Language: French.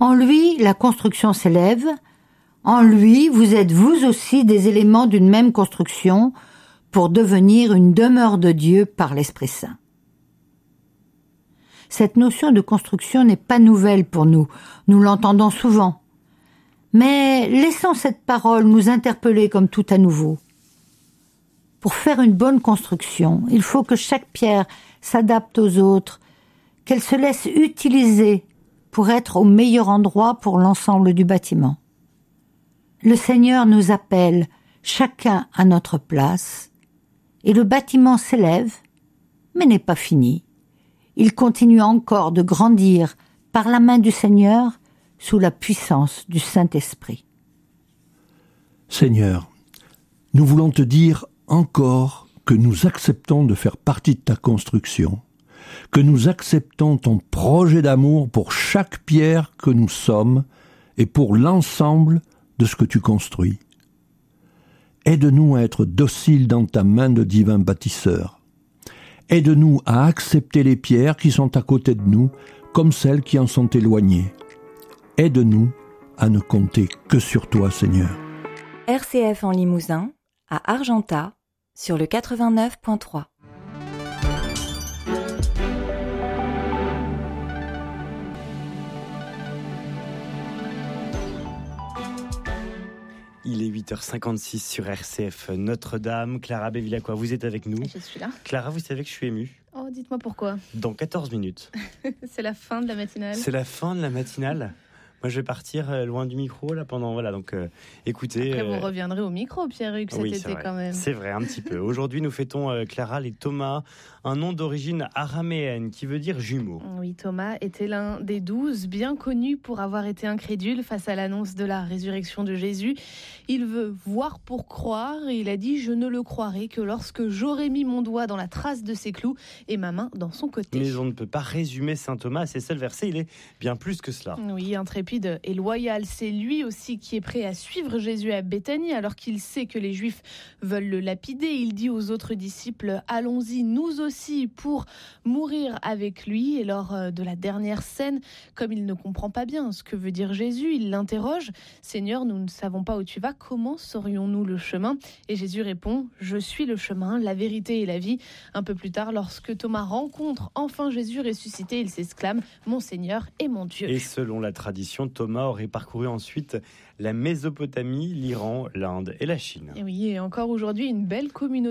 En lui, la construction s'élève. En lui, vous êtes vous aussi des éléments d'une même construction pour devenir une demeure de Dieu par l'Esprit Saint. Cette notion de construction n'est pas nouvelle pour nous. Nous l'entendons souvent. Mais laissons cette parole nous interpeller comme tout à nouveau. Pour faire une bonne construction, il faut que chaque pierre s'adapte aux autres, qu'elle se laisse utiliser pour être au meilleur endroit pour l'ensemble du bâtiment. Le Seigneur nous appelle chacun à notre place, et le bâtiment s'élève, mais n'est pas fini. Il continue encore de grandir par la main du Seigneur sous la puissance du Saint-Esprit. Seigneur, nous voulons te dire encore que nous acceptons de faire partie de ta construction, que nous acceptons ton projet d'amour pour chaque pierre que nous sommes et pour l'ensemble de ce que tu construis. Aide-nous à être dociles dans ta main de divin bâtisseur. Aide-nous à accepter les pierres qui sont à côté de nous comme celles qui en sont éloignées. Aide-nous à ne compter que sur toi, Seigneur. RCF en Limousin, à Argentat, sur le 89.3. Il est 8h56 sur RCF Notre-Dame. Clara Bevilacqua, vous êtes avec nous. Je suis là. Clara, vous savez que je suis ému. Oh, dites-moi pourquoi. Dans 14 minutes. C'est la fin de la matinale. C'est la fin de la matinale. Moi, je vais partir loin du micro là pendant donc écoutez. Après, vous reviendrez au micro, Pierre-Hugues, cet été quand même. C'est vrai, un petit peu. Aujourd'hui, nous fêtons Clara les Thomas, un nom d'origine araméenne qui veut dire jumeau. Oui, Thomas était l'un des 12, bien connu pour avoir été incrédule face à l'annonce de la résurrection de Jésus. Il veut voir pour croire et il a dit « Je ne le croirai que lorsque j'aurai mis mon doigt dans la trace de ses clous et ma main dans son côté. » Mais on ne peut pas résumer saint Thomas à ses seuls versets, il est bien plus que cela. Oui, intrépide et loyal, c'est lui aussi qui est prêt à suivre Jésus à Béthanie alors qu'il sait que les Juifs veulent le lapider. Il dit aux autres disciples « Allons-y, nous aussi, pour mourir avec lui. » Et lors de la dernière scène, comme il ne comprend pas bien ce que veut dire Jésus, il l'interroge « Seigneur, nous ne savons pas où tu vas, comment saurions-nous le chemin ?» Et Jésus répond « Je suis le chemin, la vérité et la vie. » Un peu plus tard, lorsque Thomas rencontre enfin Jésus ressuscité, il s'exclame « Mon Seigneur et mon Dieu !» Et selon la tradition, Thomas aurait parcouru ensuite la Mésopotamie, l'Iran, l'Inde et la Chine. Et oui, et encore aujourd'hui, une belle communauté